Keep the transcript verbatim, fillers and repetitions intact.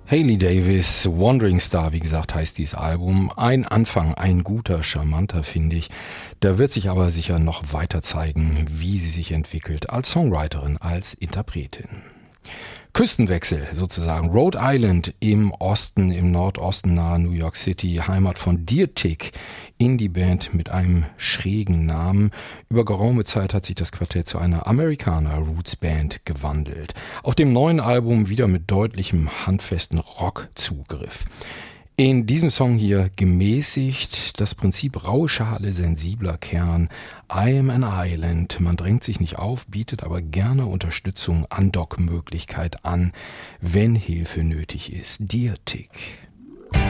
Hayley Davis, Wandering Star, wie gesagt, heißt dieses Album. Ein Anfang, ein guter, charmanter, finde ich. Da wird sich aber sicher noch weiter zeigen, wie sie sich entwickelt als Songwriterin, als Interpretin. Küstenwechsel sozusagen. Rhode Island im Osten, im Nordosten nahe New York City, Heimat von Deer Tick, Indie-Band mit einem schrägen Namen. Über geraume Zeit hat sich das Quartett zu einer Amerikaner-Roots-Band gewandelt. Auf dem neuen Album wieder mit deutlichem, handfesten Rockzugriff. In diesem Song hier gemäßigt das Prinzip raue Schale, sensibler Kern. I am an island. Man drängt sich nicht auf, bietet aber gerne Unterstützung, Andockmöglichkeit an, wenn Hilfe nötig ist. Deer Tick.